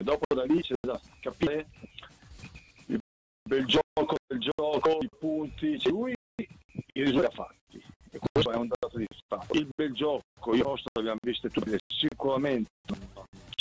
dopo da lì c'è da capire il bel gioco, i punti, cioè lui i risultati fatti, e questo è un dato di fatto. Il bel gioco, io abbiamo visto tutti, sicuramente